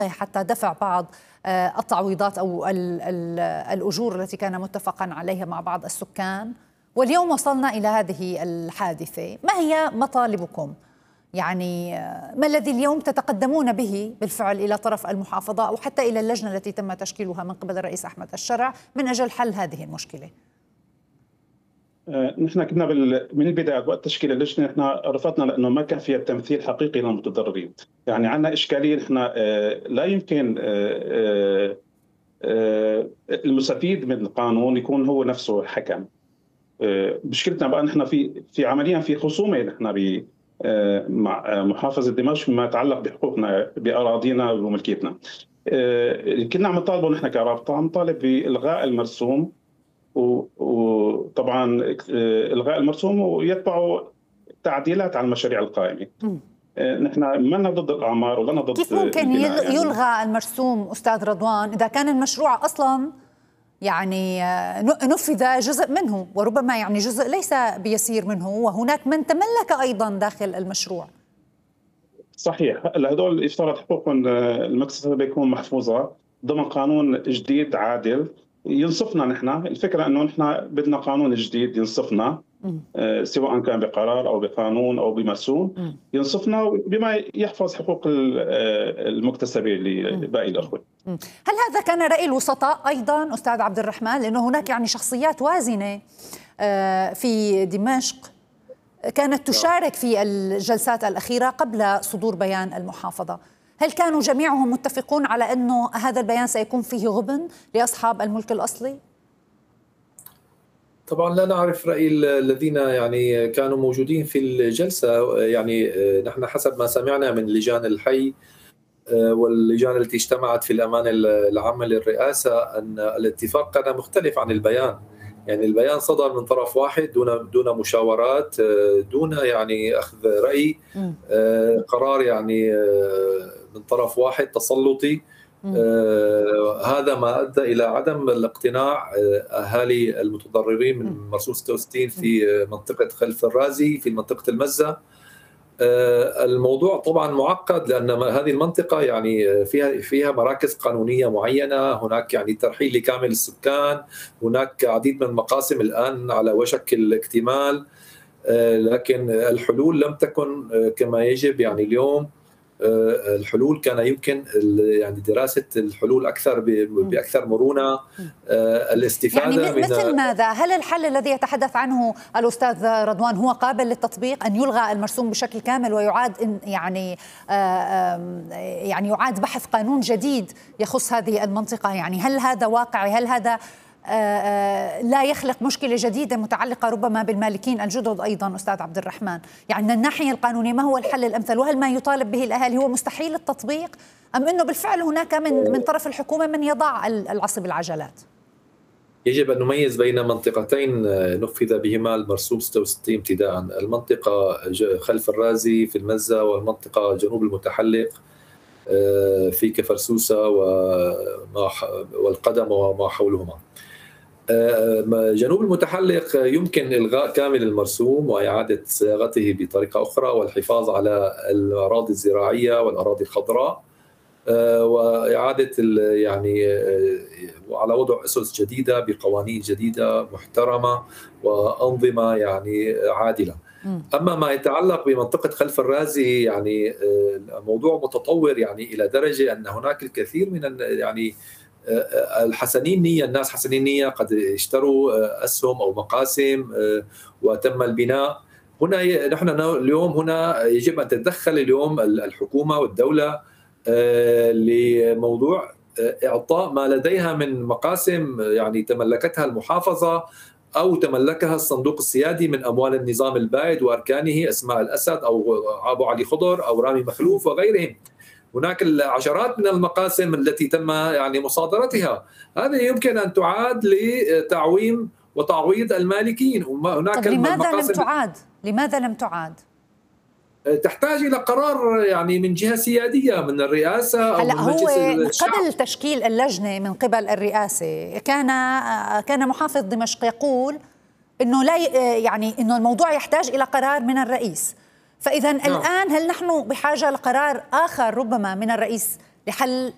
حتى دفع بعض التعويضات أو الأجور التي كان متفقا عليها مع بعض السكان، واليوم وصلنا إلى هذه الحادثة. ما هي مطالبكم؟ يعني ما الذي اليوم تتقدمون به بالفعل إلى طرف المحافظة أو حتى إلى اللجنة التي تم تشكيلها من قبل الرئيس أحمد الشرع من أجل حل هذه المشكلة؟ نحن كنا من البداية وقت تشكيل اللجنة نحن رفضنا لأنه ما كان فيها تمثيل حقيقي للمتضررين. يعني عندنا إشكالية، نحن لا يمكن المستفيد من القانون يكون هو نفسه حكم. مشكلتنا بقى نحن في عمليا في خصومة نحن مع محافظة دمشق فيما يتعلق بحقوقنا بأراضينا وملكيتنا. كنا عم نطالبه نحن كرابطة، عم نطالب بإلغاء المرسوم، وطبعا إلغاء المرسوم ويتبعوا تعديلات على المشاريع القائمة. نحن ما ضد الأعمار ولا ضد. كيف ممكن يلغى المرسوم أستاذ رضوان إذا كان المشروع أصلا يعني نفذ جزء منه، وربما يعني جزء ليس بيسير منه، وهناك من تملك أيضا داخل المشروع؟ صحيح. هدول يفترض حقوقهم المكتسبة يكون محفوظة ضمن قانون جديد عادل ينصفنا. نحن الفكرة أنه نحن بدنا قانون جديد ينصفنا، سواء كان بقرار أو بقانون أو بمرسوم ينصفنا بما يحفظ حقوق المكتسبة لباقي الأخوة. هل هذا كان رأي الوسطاء أيضا أستاذ عبد الرحمن؟ لأنه هناك يعني شخصيات وازنة في دمشق كانت تشارك في الجلسات الأخيرة قبل صدور بيان المحافظة. هل كانوا جميعهم متفقون على أنه هذا البيان سيكون فيه غبن لأصحاب الملك الأصلي؟ طبعا لا نعرف رأي الذين يعني كانوا موجودين في الجلسة. يعني نحن حسب ما سمعنا من لجان الحي واللجان التي اجتمعت في الأمانة العامة للرئاسة أن الاتفاق كان مختلف عن البيان. يعني البيان صدر من طرف واحد دون مشاورات، دون يعني أخذ رأي، قرار يعني من طرف واحد تسلطي. هذا ما أدى إلى عدم الاقتناع أهالي المتضررين من مرسوم 66 في منطقة خلف الرازي في منطقة المزة. الموضوع طبعا معقد لأن هذه المنطقة يعني فيها مراكز قانونية معينة، هناك يعني ترحيل لكامل السكان، هناك عديد من المقاسم الآن على وشك الاكتمال، لكن الحلول لم تكن كما يجب. يعني اليوم الحلول كان يمكن يعني دراسة الحلول أكثر بأكثر مرونة، الاستفادة يعني مثل ماذا؟ هل الحل الذي يتحدث عنه الأستاذ رضوان هو قابل للتطبيق، أن يلغى المرسوم بشكل كامل ويعاد يعني يعاد بحث قانون جديد يخص هذه المنطقة؟ يعني هل هذا واقعي؟ هل هذا لا يخلق مشكلة جديدة متعلقة ربما بالمالكين الجدد أيضا أستاذ عبد الرحمن؟ يعني من الناحية القانونية ما هو الحل الأمثل؟ وهل ما يطالب به الأهالي هو مستحيل التطبيق، أم أنه بالفعل هناك من طرف الحكومة من يضع العصب العجلات؟ يجب أن نميز بين منطقتين نفذ بهما المرسوم 66 ابتداء، المنطقة خلف الرازي في المزة والمنطقة جنوب المتحلق في كفرسوسة والقدم وما حولهما. جنوب المتحلق يمكن إلغاء كامل المرسوم وإعادة صياغته بطريقة أخرى والحفاظ على الأراضي الزراعية والأراضي الخضراء، وإعادة يعني وعلى وضع أسس جديدة بقوانين جديدة محترمة وأنظمة يعني عادلة. أما ما يتعلق بمنطقة خلف الرازي يعني الموضوع متطور يعني إلى درجة أن هناك الكثير من يعني الحسنين نية، الناس حسنين نية قد اشتروا أسهم أو مقاسم وتم البناء. هنا نحن اليوم هنا يجب أن تتدخل اليوم الحكومة والدولة لموضوع إعطاء ما لديها من مقاسم يعني تملكتها المحافظة أو تملكها الصندوق السيادي من أموال النظام البائد وأركانه أسماء الأسد أو أبو علي خضر أو رامي مخلوف وغيرهم. هناك العشرات من المقاسم التي تم يعني مصادرتها، هذه يمكن أن تعاد لتعويم وتعويض المالكين. هناك لماذا لم تعاد؟ تحتاج إلى قرار يعني من جهة سيادية من الرئاسة أو من مجلس الشعب. قبل تشكيل اللجنة من قبل الرئاسة كان محافظ دمشق يقول إنه لا يعني إنه الموضوع يحتاج إلى قرار من الرئيس. فإذا الآن هل نحن بحاجة لقرار آخر ربما من الرئيس لحل